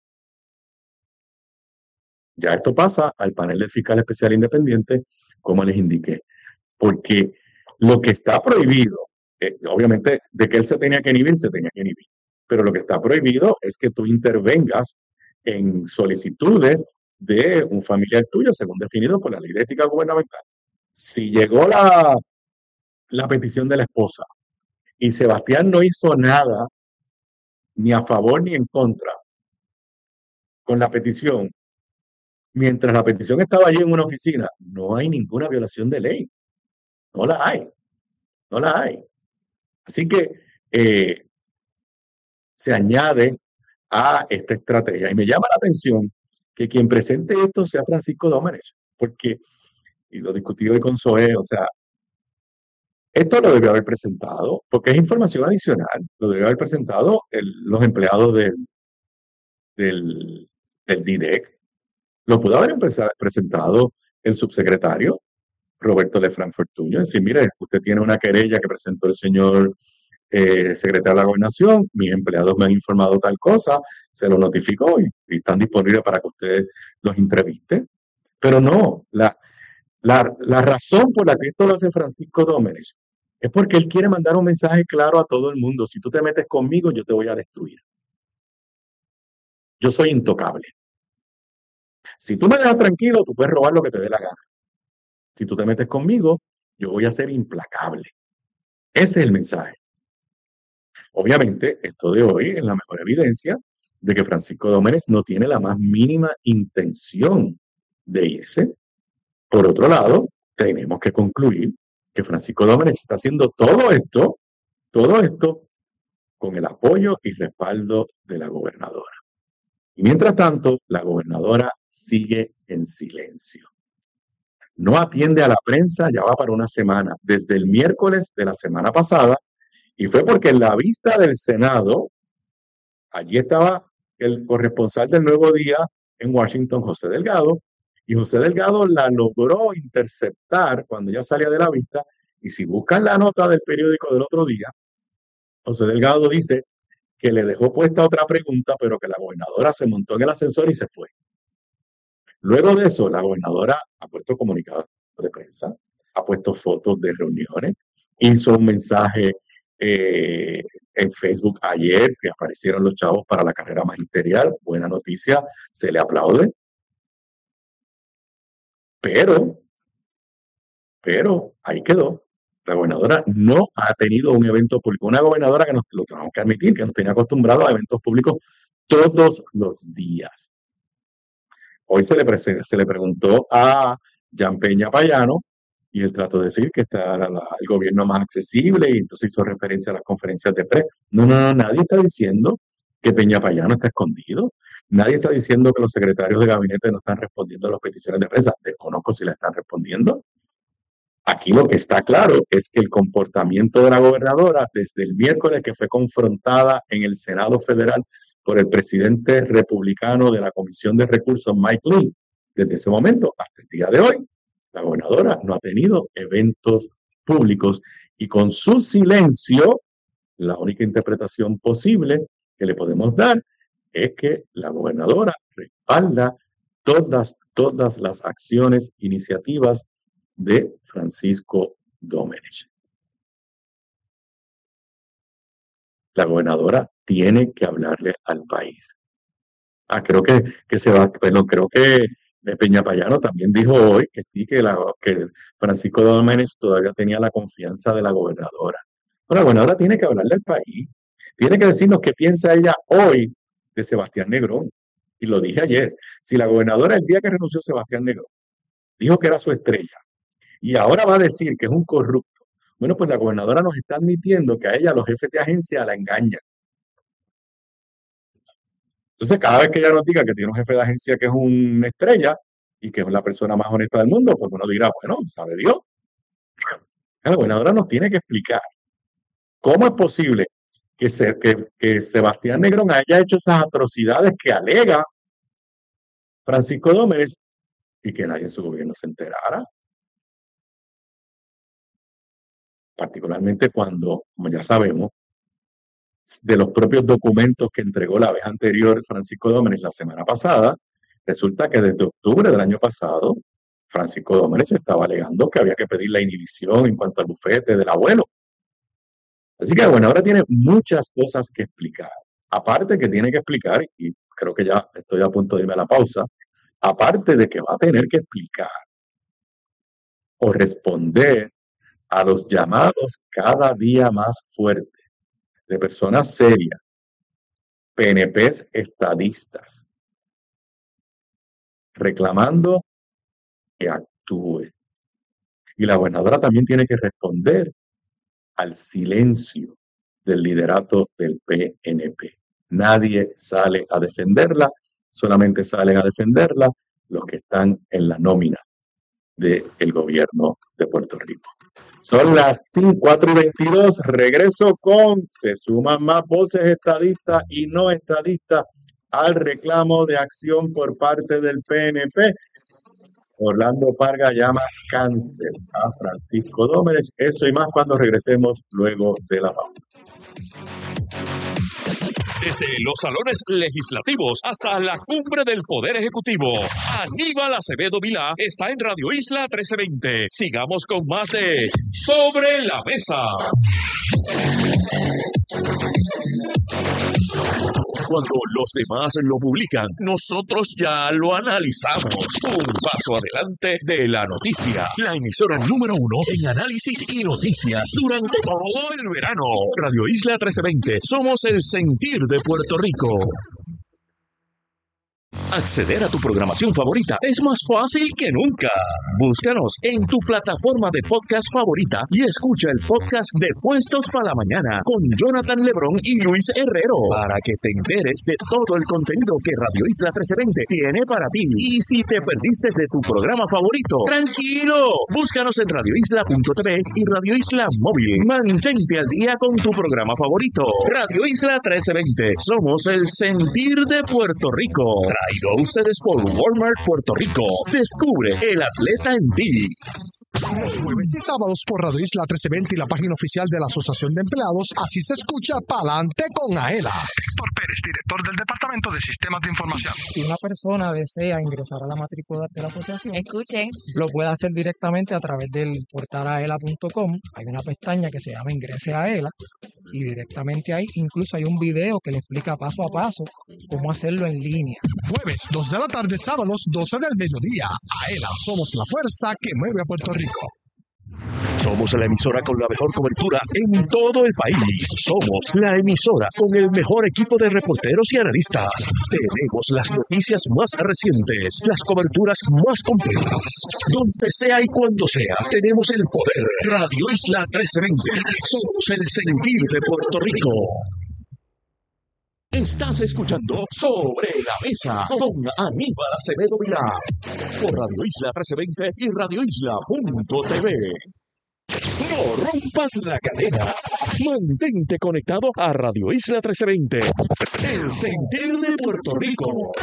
Ya esto pasa al panel del fiscal especial independiente, como les indiqué, porque lo que está prohibido, eh, obviamente de que él se tenía que inhibir, se tenía que inhibir, pero lo que está prohibido es que tú intervengas en solicitudes de un familiar tuyo, según definido por la ley de ética gubernamental. Si llegó la, la petición de la esposa y Sebastián no hizo nada, ni a favor ni en contra, con la petición, mientras la petición estaba allí en una oficina, no hay ninguna violación de ley. No la hay. No la hay. Así que eh, se añade a esta estrategia. Y me llama la atención que quien presente esto sea Francisco Dómenes, porque, y lo discutí hoy con Zoé, o sea, esto lo debió haber presentado, porque es información adicional, lo debió haber presentado el, los empleados del, del, del D I D E C. Lo pudo haber presentado el subsecretario Roberto Lefranc Fortuño. Es decir, mire, usted tiene una querella que presentó el señor eh, secretario de la Gobernación, mis empleados me han informado tal cosa, se lo notificó y, y están disponibles para que usted los entreviste. Pero no, la, la, la razón por la que esto lo hace Francisco Dómenes es porque él quiere mandar un mensaje claro a todo el mundo. Si tú te metes conmigo, yo te voy a destruir. Yo soy intocable. Si tú me dejas tranquilo, tú puedes robar lo que te dé la gana. Si tú te metes conmigo, yo voy a ser implacable. Ese es el mensaje. Obviamente, esto de hoy es la mejor evidencia de que Francisco Dómenes no tiene la más mínima intención de irse. Por otro lado, tenemos que concluir que Francisco Dómenes está haciendo todo esto, todo esto con el apoyo y respaldo de la gobernadora. Y mientras tanto, la gobernadora sigue en silencio. No atiende a la prensa, ya va para una semana, desde el miércoles de la semana pasada, y fue porque en la vista del Senado, allí estaba el corresponsal del Nuevo Día en Washington, José Delgado, y José Delgado la logró interceptar cuando ya salía de la vista, y si buscan la nota del periódico del otro día, José Delgado dice que le dejó puesta otra pregunta, pero que la gobernadora se montó en el ascensor y se fue. Luego de eso, la gobernadora ha puesto comunicado de prensa, ha puesto fotos de reuniones, hizo un mensaje eh, en Facebook ayer que aparecieron los chavos para la carrera magisterial. Buena noticia, se le aplaude. Pero, pero ahí quedó. La gobernadora no ha tenido un evento público. Una gobernadora que nos lo tenemos que admitir, que nos tenía acostumbrado a eventos públicos todos los días. Hoy se le, se le preguntó a Jan Peña Payano y él trató de decir que este era la, el gobierno más accesible y entonces hizo referencia a las conferencias de prensa. No, no, no, nadie está diciendo que Peña Payano está escondido. Nadie está diciendo que los secretarios de gabinete no están respondiendo a las peticiones de prensa. Desconozco si le están respondiendo. Aquí lo que está claro es que el comportamiento de la gobernadora desde el miércoles que fue confrontada en el Senado Federal por el presidente republicano de la Comisión de Recursos, Mike Lee, desde ese momento hasta el día de hoy, la gobernadora no ha tenido eventos públicos y con su silencio, la única interpretación posible que le podemos dar es que la gobernadora respalda todas, todas las acciones, iniciativas de Francisco Domenech. La gobernadora tiene que hablarle al país. Ah, creo que, que se va, bueno, creo que Peña Payano también dijo hoy que sí, que, la, que Francisco Domenech todavía tenía la confianza de la gobernadora. Pero la gobernadora tiene que hablarle al país. Tiene que decirnos qué piensa ella hoy de Sebastián Negrón. Y lo dije ayer. Si la gobernadora el día que renunció Sebastián Negrón dijo que era su estrella y ahora va a decir que es un corrupto, bueno, pues la gobernadora nos está admitiendo que a ella los jefes de agencia la engañan. Entonces, cada vez que ella nos diga que tiene un jefe de agencia que es una estrella y que es la persona más honesta del mundo, pues uno dirá, bueno, sabe Dios. La gobernadora nos tiene que explicar cómo es posible que, se, que, que Sebastián Negrón haya hecho esas atrocidades que alega Francisco Domenech y que nadie en su gobierno se enterara. Particularmente cuando, como ya sabemos, de los propios documentos que entregó la vez anterior Francisco Domenech la semana pasada, resulta que desde octubre del año pasado, Francisco Domenech estaba alegando que había que pedir la inhibición en cuanto al bufete del abuelo. Así que, bueno, ahora tiene muchas cosas que explicar. Aparte que tiene que explicar, y creo que ya estoy a punto de irme a la pausa, aparte de que va a tener que explicar o responder a los llamados cada día más fuertes de personas serias, P N Pes estadistas, reclamando que actúe. Y la gobernadora también tiene que responder al silencio del liderato del P N P. Nadie sale a defenderla, solamente salen a defenderla los que están en la nómina del gobierno de Puerto Rico. Son las cuatro y veintidós, regreso con, se suman más voces estadistas y no estadistas al reclamo de acción por parte del P N P. Orlando Parga llama cáncer a Francisco Domenech. Eso y más cuando regresemos luego de la pausa. Desde los salones legislativos hasta la cumbre del Poder Ejecutivo, Aníbal Acevedo Vilá está en Radio Isla trece veinte. Sigamos con más de Sobre la Mesa. Cuando los demás lo publican, nosotros ya lo analizamos. Un paso adelante de la noticia. La emisora número uno en análisis y noticias durante todo el verano. Radio Isla trece veinte. Somos el sentir de Puerto Rico. Acceder a tu programación favorita es más fácil que nunca. Búscanos en tu plataforma de podcast favorita y escucha el podcast de Puestos para la Mañana con Jonathan Lebrón y Luis Herrero para que te enteres de todo el contenido que Radio Isla trece veinte tiene para ti. Y si te perdiste de tu programa favorito, tranquilo, búscanos en radio isla punto t v y Radio Isla Móvil. Mantente al día con tu programa favorito. Radio Isla trece veinte. Somos el sentir de Puerto Rico. Traído a ustedes por Walmart Puerto Rico. Descubre el atleta en ti. Los jueves y sábados por Radio Isla trece veinte y la página oficial de la Asociación de Empleados, así se escucha Pa'lante con Aela. Víctor Pérez, director del Departamento de Sistemas de Información. Si una persona desea ingresar a la matrícula de la asociación, escuchen, lo puede hacer directamente a través del portal aela punto com. Hay una pestaña que se llama Ingrese a AELA y directamente ahí incluso hay un video que le explica paso a paso cómo hacerlo en línea. Jueves, dos de la tarde, sábados, doce del mediodía. AELA, somos la fuerza que mueve a Puerto Rico. Somos la emisora con la mejor cobertura en todo el país. Somos la emisora con el mejor equipo de reporteros y analistas. Tenemos las noticias más recientes, las coberturas más completas. Donde sea y cuando sea, tenemos el poder. Radio Isla trece veinte. Somos el sentir de Puerto Rico. Estás escuchando Sobre la Mesa con Aníbal Acevedo Vilá por Radio Isla trece veinte y radio isla punto t v. No rompas la cadena. Mantente conectado a Radio Isla trece veinte. El sentir de Puerto Rico.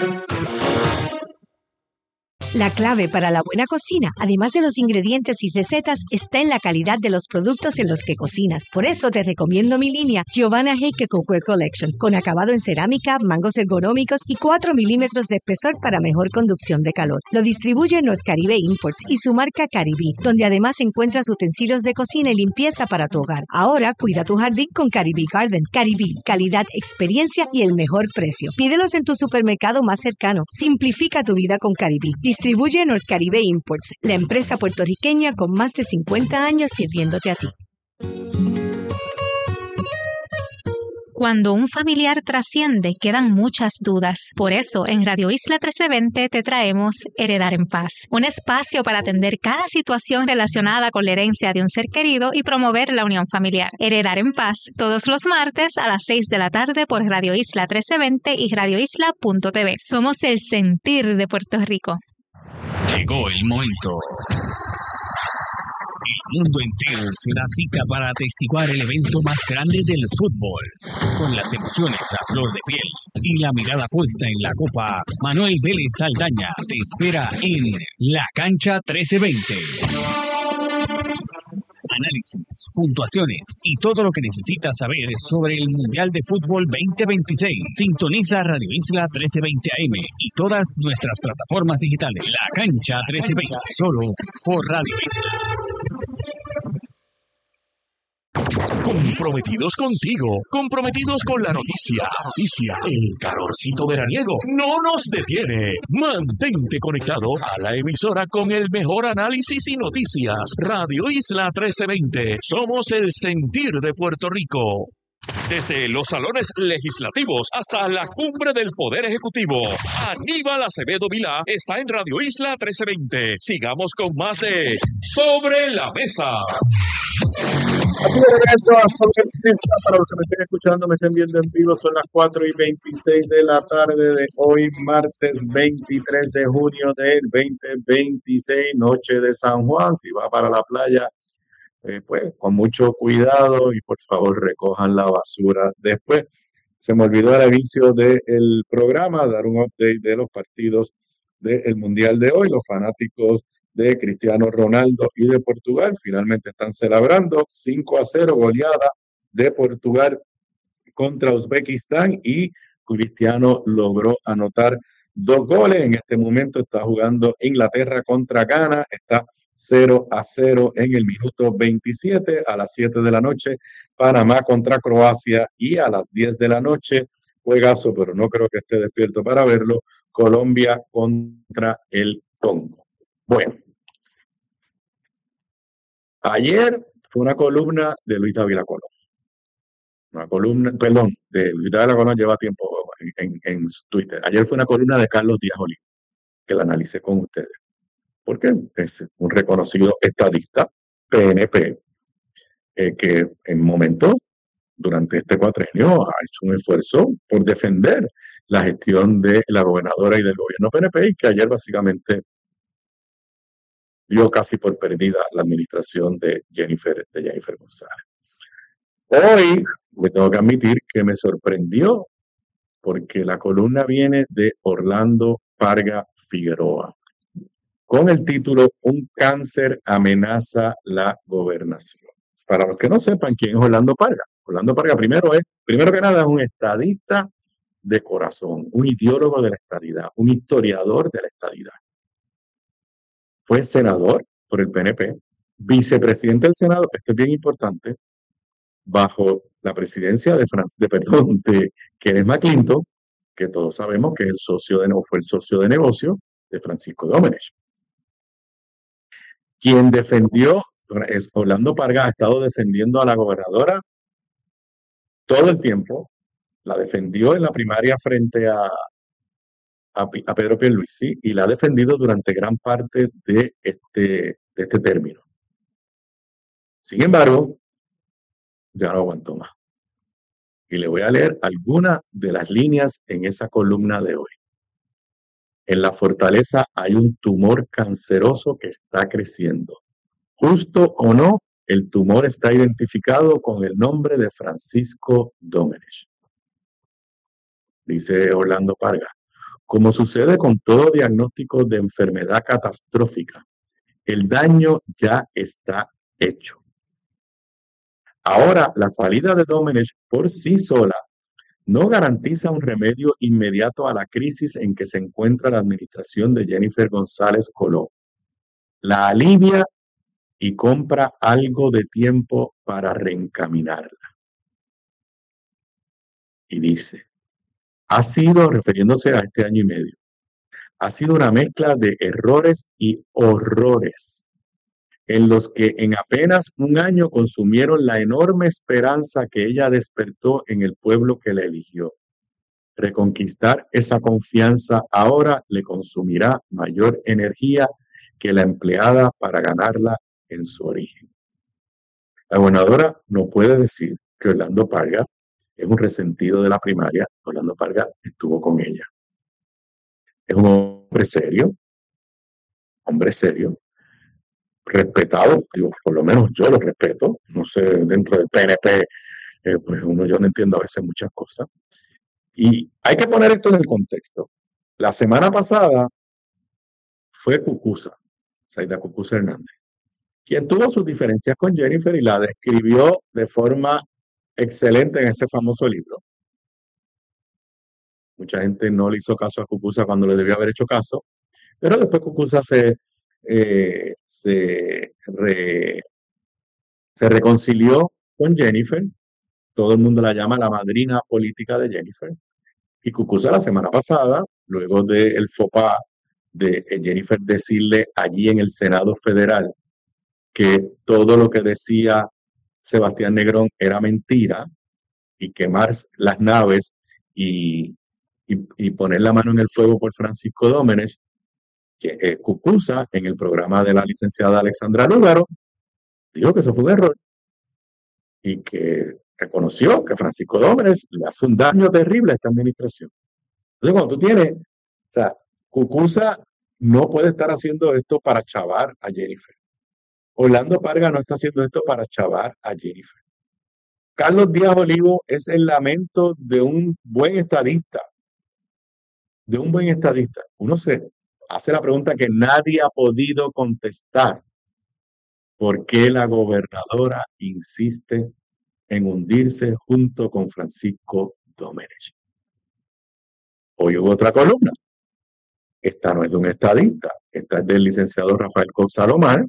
La clave para la buena cocina, además de los ingredientes y recetas, está en la calidad de los productos en los que cocinas. Por eso te recomiendo mi línea Giovanna Heike Cookware Collection, con acabado en cerámica, mangos ergonómicos y cuatro milímetros de espesor para mejor conducción de calor. Lo distribuye North Caribe Imports y su marca Caribí, donde además encuentras utensilios de cocina y limpieza para tu hogar. Ahora cuida tu jardín con Caribí Garden. Caribí, calidad, experiencia y el mejor precio. Pídelos en tu supermercado más cercano. Simplifica tu vida con Caribí. Distribuye North Caribe Imports, la empresa puertorriqueña con más de cincuenta años sirviéndote a ti. Cuando un familiar trasciende, quedan muchas dudas. Por eso, en Radio Isla trece veinte te traemos Heredar en Paz, un espacio para atender cada situación relacionada con la herencia de un ser querido y promover la unión familiar. Heredar en Paz, todos los martes a las seis de la tarde por Radio Isla trece veinte y radio isla punto t v. Somos el sentir de Puerto Rico. Llegó el momento. El mundo entero se da cita para atestiguar el evento más grande del fútbol. Con las emociones a flor de piel y la mirada puesta en la copa, Manuel Vélez Saldaña te espera en La Cancha trece veinte. Análisis, puntuaciones y todo lo que necesitas saber sobre el Mundial de Fútbol veinte veintiséis. Sintoniza Radio Isla trece veinte A M y todas nuestras plataformas digitales. La Cancha trece veinte, solo por Radio Isla. Comprometidos contigo, comprometidos con la noticia. Noticia. El calorcito veraniego no nos detiene. Mantente conectado a la emisora con el mejor análisis y noticias. Radio Isla trece veinte. Somos el sentir de Puerto Rico. Desde los salones legislativos hasta la cumbre del Poder Ejecutivo, Aníbal Acevedo Vilá está en Radio Isla trece veinte. Sigamos con más de Sobre la Mesa. Aquí de regreso a Sobre la Mesa. Para los que me estén escuchando, me estén viendo en vivo, son las cuatro y veintiséis de la tarde de hoy, martes veintitrés de junio del veinte veintiséis, noche de San Juan. Si va para la playa, Eh, pues con mucho cuidado y por favor recojan la basura después. Se me olvidó al inicio del programa dar un update de los partidos del Mundial de hoy. Los fanáticos de Cristiano Ronaldo y de Portugal finalmente están celebrando cinco a cero goleada de Portugal contra Uzbekistán y Cristiano logró anotar dos goles. En este momento está jugando Inglaterra contra Ghana, está cero a cero en el minuto veintisiete. A las siete de la noche, Panamá contra Croacia, y a las diez de la noche, juegazo, pero no creo que esté despierto para verlo, Colombia contra el Congo. Bueno, ayer fue una columna de Luis Dávila Colón. Una columna, perdón, de Luis Dávila Colón lleva tiempo en, en, en Twitter. Ayer fue una columna de Carlos Díaz Olivo, que la analicé con ustedes. Porque es un reconocido estadista P N P eh, que en momento, durante este cuatrenio, ha hecho un esfuerzo por defender la gestión de la gobernadora y del gobierno P N P, y que ayer básicamente dio casi por perdida la administración de Jennifer, de Jennifer González. Hoy me tengo que admitir que me sorprendió, porque la columna viene de Orlando Parga Figueroa, con el título "Un cáncer amenaza la gobernación". Para los que no sepan quién es Orlando Parga, Orlando Parga primero es, primero que nada, es un estadista de corazón, un ideólogo de la estadidad, un historiador de la estadidad. Fue senador por el P N P, vicepresidente del Senado, esto es bien importante, bajo la presidencia de, Franz, de, perdón, de Kenneth McClintock, que todos sabemos que es el socio de, fue el socio de negocio de Francisco Domenech. Quien defendió, Orlando Parga ha estado defendiendo a la gobernadora todo el tiempo, la defendió en la primaria frente a, a, a Pedro Pierluisi y la ha defendido durante gran parte de este, de este término. Sin embargo, ya no aguantó más. Y le voy a leer algunas de las líneas en esa columna de hoy. En la fortaleza hay un tumor canceroso que está creciendo. Justo o no, el tumor está identificado con el nombre de Francisco Domenech. Dice Orlando Parga, como sucede con todo diagnóstico de enfermedad catastrófica, el daño ya está hecho. Ahora, la salida de Domenech por sí sola no garantiza un remedio inmediato a la crisis en que se encuentra la administración de Jennifer González Colón. La alivia y compra algo de tiempo para reencaminarla. Y dice, ha sido, refiriéndose a este año y medio, ha sido una mezcla de errores y horrores en los que en apenas un año consumieron la enorme esperanza que ella despertó en el pueblo que la eligió. Reconquistar esa confianza ahora le consumirá mayor energía que la empleada para ganarla en su origen. La gobernadora no puede decir que Orlando Parga es un resentido de la primaria. Orlando Parga estuvo con ella. Es un hombre serio, hombre serio, respetado, digo, por lo menos yo lo respeto, no sé, dentro del P N P, eh, pues uno yo no entiendo a veces muchas cosas. Y hay que poner esto en el contexto. La semana pasada fue Cucuza, Zaida Cucuza Hernández, quien tuvo sus diferencias con Jennifer y la describió de forma excelente en ese famoso libro. Mucha gente no le hizo caso a Cucuza cuando le debió haber hecho caso, pero después Cucuza se, eh, se, re, se reconcilió con Jennifer. Todo el mundo la llama la madrina política de Jennifer. Y Cucuza la semana pasada, luego del faux pas de Jennifer decirle allí en el Senado Federal que todo lo que decía Sebastián Negrón era mentira y quemar las naves y, y, y poner la mano en el fuego por Francisco Domenech, que eh, Cucuza en el programa de la licenciada Alexandra Lúgaro dijo que eso fue un error y que reconoció que Francisco Domenech le hace un daño terrible a esta administración. Entonces, cuando tú tienes, o sea, Cucuza no puede estar haciendo esto para chavar a Jennifer. Orlando Parga no está haciendo esto para chavar a Jennifer. Carlos Díaz Olivo es el lamento de un buen estadista, de un buen estadista. Uno se hace la pregunta que nadie ha podido contestar. ¿Por qué la gobernadora insiste en hundirse junto con Francisco Domenech? Hoy hubo otra columna. Esta no es de un estadista, esta es del licenciado Rafael Cox Salomar,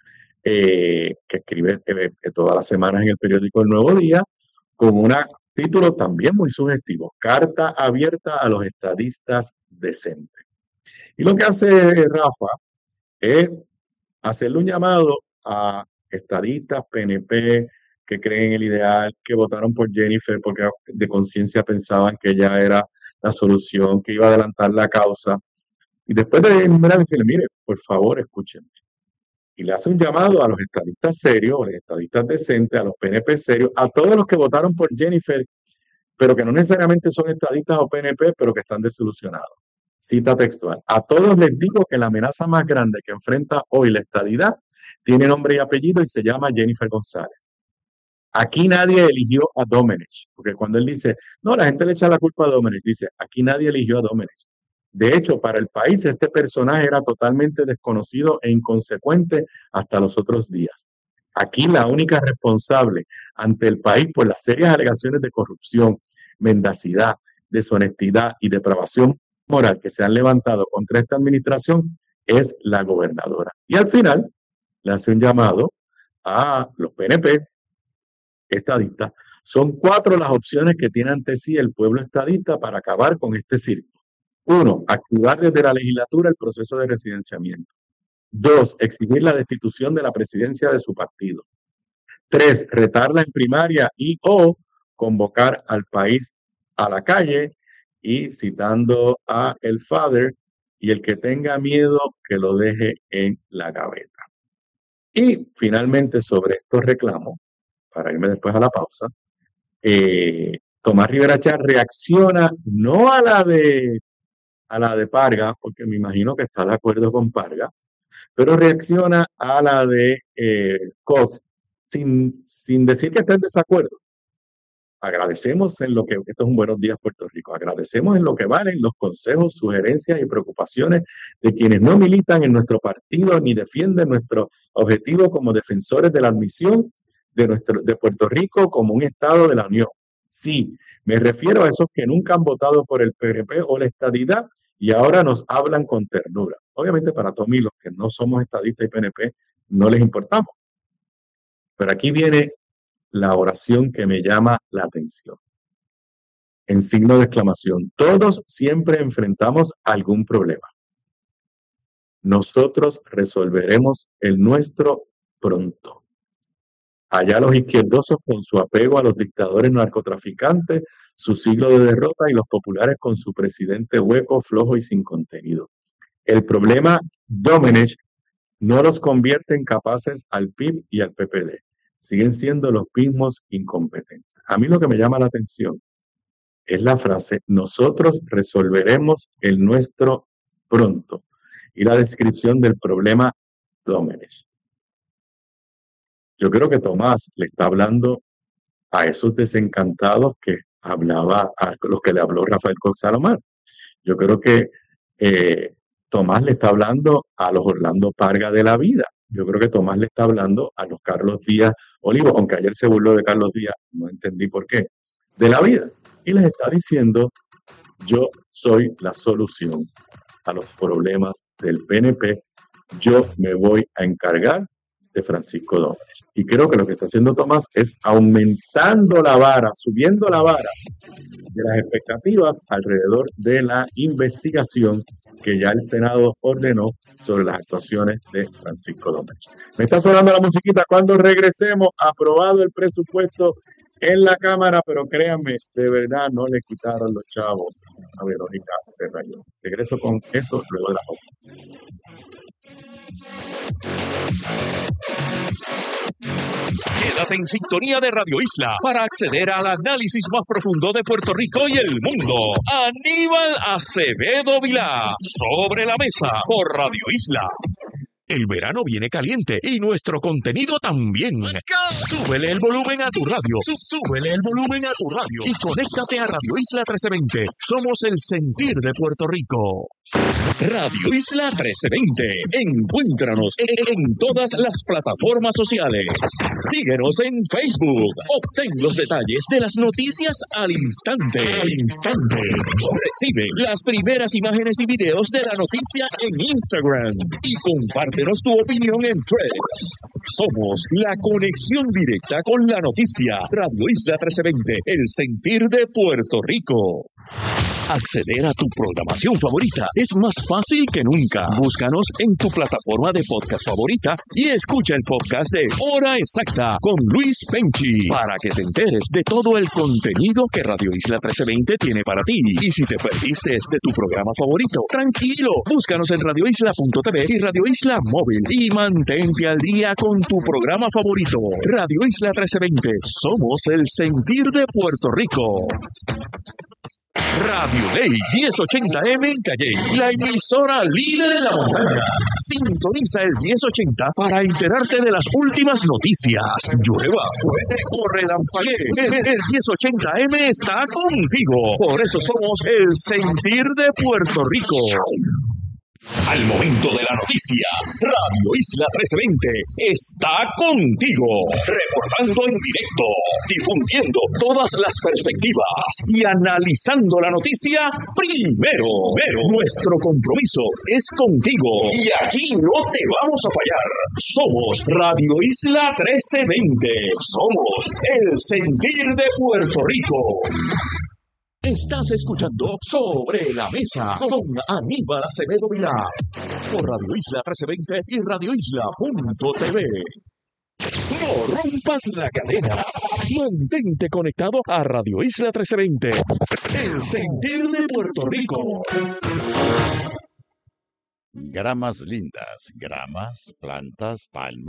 eh, que escribe eh, todas las semanas en el periódico El Nuevo Día, con un título también muy sugestivo, Carta abierta a los estadistas decentes. Y lo que hace Rafa es hacerle un llamado a estadistas, P N P, que creen en el ideal, que votaron por Jennifer porque de conciencia pensaban que ella era la solución, que iba a adelantar la causa. Y después de decirle, mire, por favor, escúchenme. Y le hace un llamado a los estadistas serios, a los estadistas decentes, a los P N P serios, a todos los que votaron por Jennifer, pero que no necesariamente son estadistas o P N P, pero que están desilusionados. Cita textual. A todos les digo que la amenaza más grande que enfrenta hoy la estadidad tiene nombre y apellido y se llama Jennifer González. Aquí nadie eligió a Domenech, porque cuando él dice, no, la gente le echa la culpa a Domenech, dice, aquí nadie eligió a Domenech. De hecho, para el país este personaje era totalmente desconocido e inconsecuente hasta los otros días. Aquí la única responsable ante el país por las serias alegaciones de corrupción, mendacidad deshonestidad y depravación moral que se han levantado contra esta administración es la gobernadora. Y al final le hace un llamado a los P N P estadistas. Son cuatro las opciones que tiene ante sí el pueblo estadista para acabar con este circo. Uno, activar desde la legislatura el proceso de residenciamiento. Dos, exigir la destitución de la presidencia de su partido. Tres, retarla en primaria y o convocar al país a la calle y citando a el Father, y el que tenga miedo que lo deje en la gaveta. Y finalmente sobre estos reclamos, para irme después a la pausa, eh, Tomás Rivera Chatz reacciona no a la de a la de Parga, porque me imagino que está de acuerdo con Parga, pero reacciona a la de eh, Cox sin, sin decir que esté en desacuerdo. Agradecemos en lo que, esto es un Buenos Días Puerto Rico, agradecemos en lo que valen los consejos, sugerencias y preocupaciones de quienes no militan en nuestro partido ni defienden nuestro objetivo como defensores de la admisión de, nuestro, de Puerto Rico como un Estado de la Unión. Sí, me refiero a esos que nunca han votado por el P N P o la estadidad y ahora nos hablan con ternura. Obviamente para Tommy, los que no somos estadistas y P N P, no les importamos. Pero aquí viene la oración que me llama la atención. En signo de exclamación. Todos siempre enfrentamos algún problema. Nosotros resolveremos el nuestro pronto. Allá los izquierdosos con su apego a los dictadores narcotraficantes, su siglo de derrota, y los populares con su presidente hueco, flojo y sin contenido. El problema Domenech no los convierte en capaces al P I B y al P P D. Siguen siendo los mismos incompetentes. A mí lo que me llama la atención es la frase, nosotros resolveremos el nuestro pronto, y la descripción del problema Domenech. Yo creo que Tomás le está hablando a esos desencantados que hablaba, a los que le habló Rafael Cox Salomón. Yo creo que eh, Tomás le está hablando a los Orlando Parga de la vida. Yo creo que Tomás le está hablando a los Carlos Díaz Olivo, aunque ayer se burló de Carlos Díaz, no entendí por qué, de la vida. Y les está diciendo, yo soy la solución a los problemas del P N P, yo me voy a encargar de Francisco Domenech. Y creo que lo que está haciendo Tomás es aumentando la vara, subiendo la vara de las expectativas alrededor de la investigación que ya el Senado ordenó sobre las actuaciones de Francisco Domenech. Me está sonando la musiquita. Cuando regresemos, aprobado el presupuesto en la Cámara, pero créanme, de verdad no le quitaron los chavos a Verónica Ferrayón. Regreso con eso luego de la pausa. Quédate en sintonía de Radio Isla para acceder al análisis más profundo de Puerto Rico y el mundo. Aníbal Acevedo Vilá, Sobre la Mesa, por Radio Isla. El verano viene caliente y nuestro contenido también. Súbele el volumen a tu radio. Súbele el volumen a tu radio. Y conéctate a Radio Isla trece veinte. Somos el sentir de Puerto Rico. Radio Isla trece veinte. Encuéntranos en todas las plataformas sociales. Síguenos en Facebook. Obtén los detalles de las noticias al instante. Al instante. Recibe las primeras imágenes y videos de la noticia en Instagram. Y compártenos tu opinión en Threads. Somos la conexión directa con la noticia. Radio Isla trece veinte. El sentir de Puerto Rico. Acceder a tu programación favorita es más fácil que nunca. Búscanos en tu plataforma de podcast favorita y escucha el podcast de Hora Exacta con Luis Penchi para que te enteres de todo el contenido que Radio Isla trece veinte tiene para ti. Y si te perdiste de tu programa favorito, tranquilo, búscanos en radio isla punto t v y Radio Isla Móvil y mantente al día con tu programa favorito. Radio Isla trece veinte, somos el sentir de Puerto Rico. Radio Ley diez ochenta M en Calley, la emisora líder en la montaña. Sintoniza el diez ochenta para enterarte de las últimas noticias. Llueva, fuerte o relampaguee, el diez ochenta M está contigo. Por eso somos el sentir de Puerto Rico. Al momento de la noticia, Radio Isla trece veinte está contigo, reportando en directo, difundiendo todas las perspectivas y analizando la noticia primero. Pero nuestro compromiso es contigo y aquí no te vamos a fallar. Somos Radio Isla trece veinte. Somos el sentir de Puerto Rico. Estás escuchando Sobre la Mesa con Aníbal Acevedo Vilá por Radio Isla trece veinte y radio isla punto t v. No rompas la cadena. Mantente conectado a Radio Isla trece veinte, el sentir de Puerto Rico. Gramas lindas, gramas, plantas, palmas.